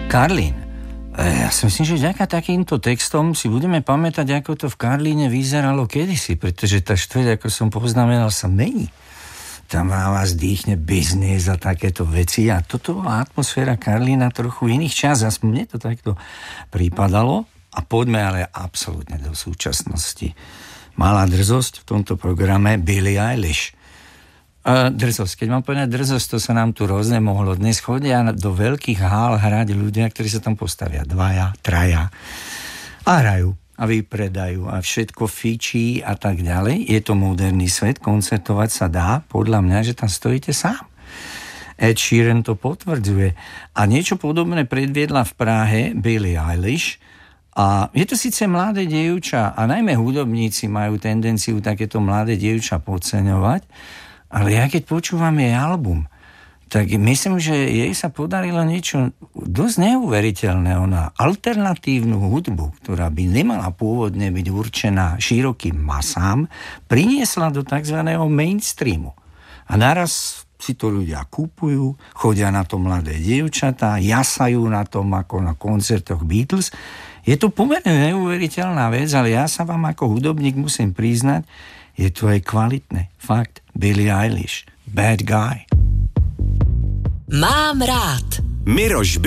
Karlín. Ja si myslím, že vďaka takýmto textom si budeme pamätať, ako to v Karlíne vyzeralo kedysi, pretože tá štvrť, ako som poznamenal, sa mení. Tam vás dýchne biznis a takéto veci a toto bola atmosféra Karlína trochu iných čas, aspoň mne to takto prípadalo a poďme ale absolútne do súčasnosti. Malá drzosť v tomto programe Billie Eilish. Drzosť, keď mám povedať drzosť, to sa nám tu rôzne mohlo. Dnes chodia do veľkých hál hrať ľudia, ktorí sa tam postavia 2, 3 a hrajú a vypredajú a všetko fičí a tak ďalej. Je to moderný svet, koncertovať sa dá, podľa mňa, že tam stojíte sám. Ed Sheeran to potvrdzuje. A niečo podobné predviedla v Prahe Billie Eilish. A je to síce mladé dievča a najmä hudobníci majú tendenciu takéto mladé dievča podceňovať, ale ja keď počúvam jej album, tak myslím, že jej sa podarilo niečo dosť neuveriteľné. Ona alternatívnu hudbu, ktorá by nemala pôvodne byť určená širokým masám, priniesla do tzv. Mainstreamu. A naraz si to ľudia kúpujú, chodia na to mladé dievčatá, jasajú na tom ako na koncertoch Beatles. Je to pomerne neuveriteľná vec, ale ja sa vám ako hudobník musím priznať, je to aj kvalitné. Fakt, Billie Eilish, Bad Guy. Mám rád. Miroš